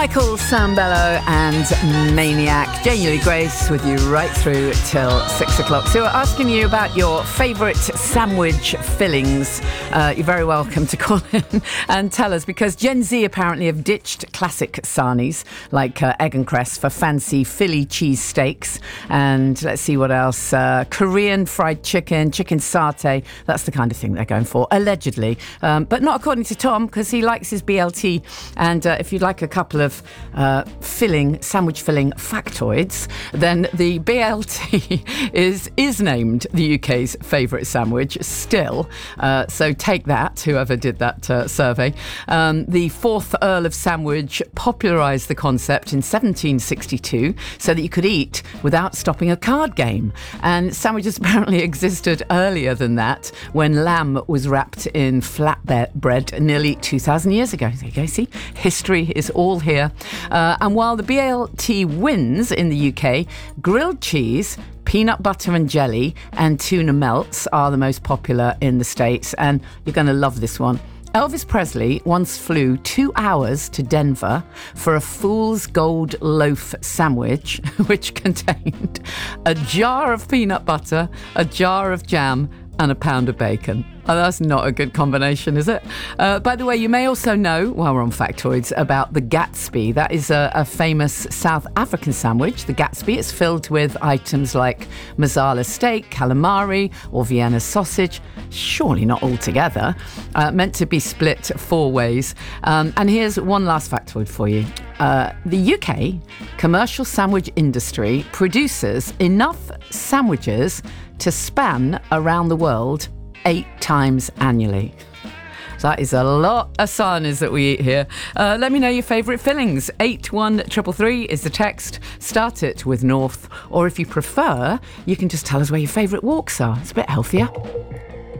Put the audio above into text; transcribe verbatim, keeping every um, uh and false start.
Michael Sambello and Maniac. Jamie Lee Grace with you right through till six o'clock. So we're asking you about your favourite sandwich fillings. Uh, you're very welcome to call in and tell us, because Gen Z apparently have ditched classic sarnies like uh, egg and cress for fancy Philly cheese steaks. And let's see what else. Uh, Korean fried chicken, chicken satay. That's the kind of thing they're going for, allegedly. Um, but not according to Tom, because he likes his B L T. And uh, if you'd like a couple of uh, filling, sandwich filling factoids, then the B L T is is named the U K's favourite sandwich still. Uh, so take that, whoever did that uh, survey. Um, the fourth Earl of Sandwich popularised the concept in seventeen sixty-two so that you could eat without stopping a card game. And sandwiches apparently existed earlier than that, when lamb was wrapped in flatbread nearly two thousand years ago. There you go, see? History is all here. Uh, and while the B L T wins in the U K, grilled cheese, peanut butter and jelly and tuna melts are the most popular in the States. And you're going to love this one. Elvis Presley once flew two hours to Denver for a fool's gold loaf sandwich, which contained a jar of peanut butter, a jar of jam, and a pound of bacon. Oh, that's not a good combination, is it? Uh, by the way, you may also know, while we're on factoids, about the Gatsby. That is a, a famous South African sandwich, the Gatsby. It's filled with items like Marsala steak, calamari, or Vienna sausage. Surely not all together. Uh, meant to be split four ways. Um, and here's one last factoid for you. Uh, the U K commercial sandwich industry produces enough sandwiches to span around the world eight times annually. So that is a lot of sarnies that we eat here. Uh, let me know your favourite fillings. eight one three three three is the text. Start it with North. Or if you prefer, you can just tell us where your favourite walks are. It's a bit healthier.